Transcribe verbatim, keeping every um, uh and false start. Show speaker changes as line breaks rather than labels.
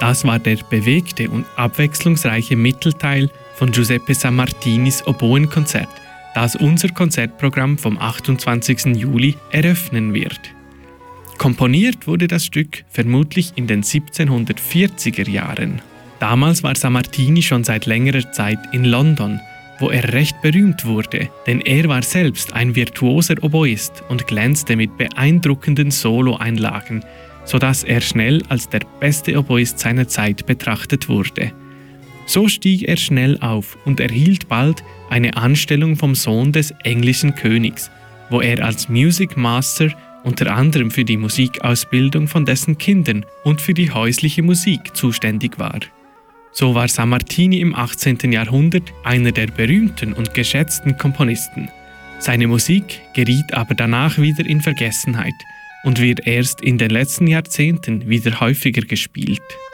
Das war der bewegte und abwechslungsreiche Mittelteil von Giuseppe Sammartinis Oboenkonzert, das unser Konzertprogramm vom achtundzwanzigsten Juli eröffnen wird. Komponiert wurde das Stück vermutlich in den siebzehnhundertvierziger Jahren. Damals war Sammartini schon seit längerer Zeit in London, wo er recht berühmt wurde, denn er war selbst ein virtuoser Oboist und glänzte mit beeindruckenden Solo-Einlagen, sodass er schnell als der beste Oboist seiner Zeit betrachtet wurde. So stieg er schnell auf und erhielt bald eine Anstellung vom Sohn des englischen Königs, wo er als Music Master unter anderem für die Musikausbildung von dessen Kindern und für die häusliche Musik zuständig war. So war Sammartini im achtzehnten Jahrhundert einer der berühmten und geschätzten Komponisten. Seine Musik geriet aber danach wieder in Vergessenheit und wird erst in den letzten Jahrzehnten wieder häufiger gespielt.